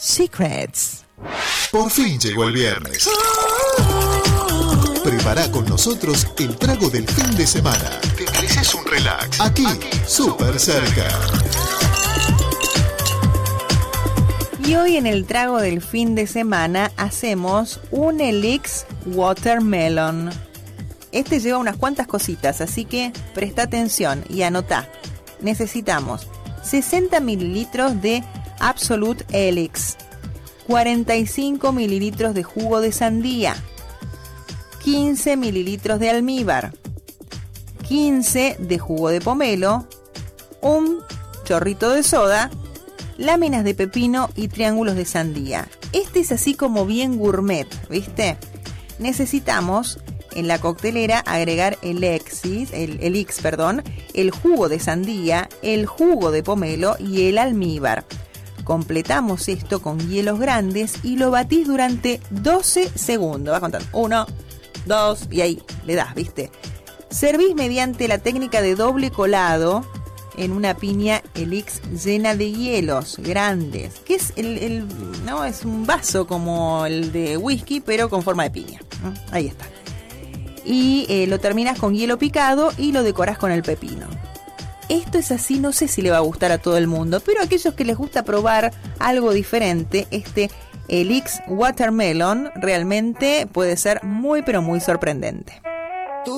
Secrets. Por fin llegó el viernes. Prepara con nosotros el trago del fin de semana. Te mereces un relax. Aquí, súper cerca. Y hoy en el trago del fin de semana hacemos un Elix Watermelon. Este lleva unas cuantas cositas, así que presta atención y anotá. Necesitamos 60 mililitros de Absolute Elix, 45 mililitros de jugo de sandía, 15 mililitros de almíbar, 15 de jugo de pomelo, un chorrito de soda, láminas de pepino y triángulos de sandía. Este es así como bien gourmet, ¿viste? Necesitamos en la coctelera agregar el Elix, el jugo de sandía, el jugo de pomelo y el almíbar. Completamos esto con hielos grandes y lo batís durante 12 segundos. Va contando 1, 2 y ahí le das, ¿viste? Servís mediante la técnica de doble colado en una piña Elix llena de hielos grandes, que es no es un vaso como el de whisky, pero con forma de piña. Ahí está. Y lo terminas con hielo picado y lo decorás con el pepino. Esto es así, no sé si le va a gustar a todo el mundo, pero a aquellos que les gusta probar algo diferente, este Elix Watermelon realmente puede ser muy pero muy sorprendente.